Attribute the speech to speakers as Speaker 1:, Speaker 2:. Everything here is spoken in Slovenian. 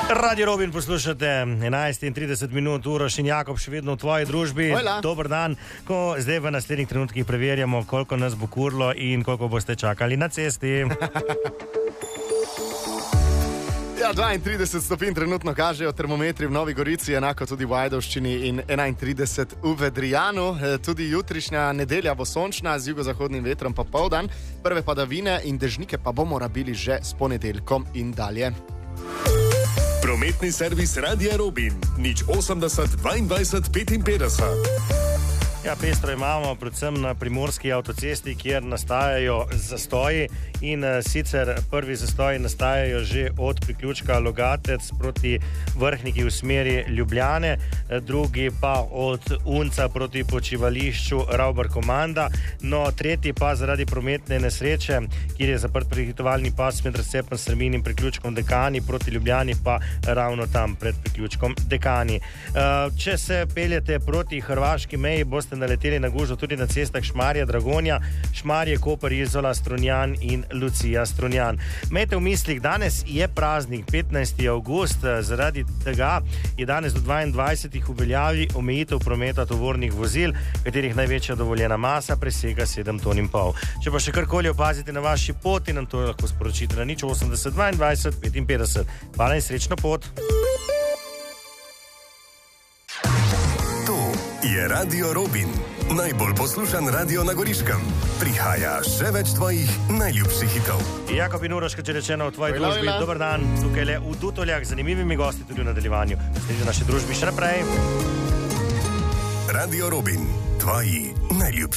Speaker 1: Radio Robin poslušate 11:30 minut, Uroš in Jakob še vedno v tvoji družbi.
Speaker 2: Hojla.
Speaker 1: Dober dan, ko zdaj v naslednjih trenutkih preverjamo, koliko nas bo kurlo in koliko boste čakali na cesti.
Speaker 2: Ja, 32 stopinj trenutno kažejo termometri v Novi Gorici, enako tudi v Ajdovščini in 31 v Vedrijanu. Tudi jutrišnja nedelja bo sončna z jugozahodnim vetrom popoldan. Prve padavine in dežnike pa bomo rabili že s ponedeljkom in dalje.
Speaker 3: Prometni servis Radia Robin, 080 22 55.
Speaker 1: Ja, pestro imamo predvsem na primorski avtocesti, kjer nastajajo zastoji in sicer prvi zastoji nastajajo že od priključka Logatec proti Vrhniki v smeri Ljubljane, drugi pa od Unca proti počivališču Ravbar-Komanda, no tretji pa zaradi prometne nesreče, kjer je zaprt prehitovalni pas med razcepom Strmin in priključkom Dekani proti Ljubljani, pa ravno tam pred priključkom Dekani. Če se peljete proti hrvaški meji, boste naleteli na gužvo tudi na cestah Šmarje-Dragonja, Šmarje-Koper, Izola, Strunjan in Lucija-Strunjan. Imejte v mislih, danes je praznik, 15. avgust, zaradi tega je danes do 22. v veljavi omejitev prometa tovornih vozil, katerih največja dovoljena masa presega 7,5 ton. Če pa še karkoli opazite na vaši poti, nam to lahko sporočite na 080 22 55. Hvala in srečno pot!
Speaker 3: Je Radio Robin, najbolj poslušan radio na Goriškem. Prihaja še več tvojih najljubših hitov.
Speaker 1: Jakob in Uroš, če rečeno v tvoji družbi, dober dan, tukaj le v Dutoljah, z zanimivimi gosti tudi v nadaljevanju. Sledi v naši družbi še naprej.
Speaker 3: Radio Robin, tvoji najljubši.